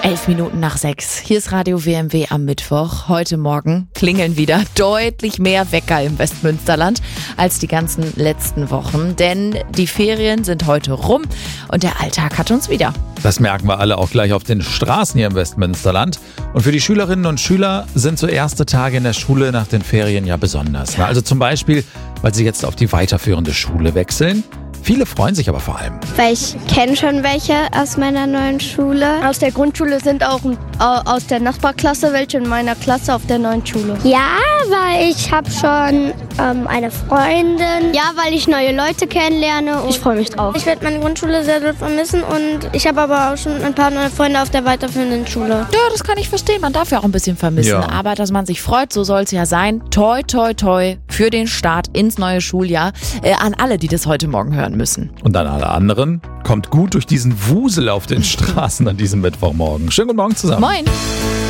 11:11. Hier ist Radio WMW am Mittwoch. Heute Morgen klingeln wieder deutlich mehr Wecker im Westmünsterland als die ganzen letzten Wochen. Denn die Ferien sind heute rum und der Alltag hat uns wieder. Das merken wir alle auch gleich auf den Straßen hier im Westmünsterland. Und für die Schülerinnen und Schüler sind so erste Tage in der Schule nach den Ferien ja besonders. Also zum Beispiel, weil sie jetzt auf die weiterführende Schule wechseln. Viele freuen sich aber vor allem. Weil ich kenne schon welche aus meiner neuen Schule. Aus der Grundschule sind auch aus der Nachbarklasse welche in meiner Klasse auf der neuen Schule. Ja, weil ich habe schon eine Freundin. Ja, weil ich neue Leute kennenlerne. Und ich freue mich drauf. Ich werde meine Grundschule sehr doll vermissen und ich habe aber auch schon ein paar neue Freunde auf der weiterführenden Schule. Ja, das kann ich verstehen. Man darf ja auch ein bisschen vermissen. Ja. Aber dass man sich freut, so soll es ja sein. Toi, toi, toi für den Start ins neue Schuljahr. An alle, die das heute Morgen hören müssen. Und an alle anderen, kommt gut durch diesen Wusel auf den Straßen an diesem Mittwochmorgen. Schönen guten Morgen zusammen. Moin!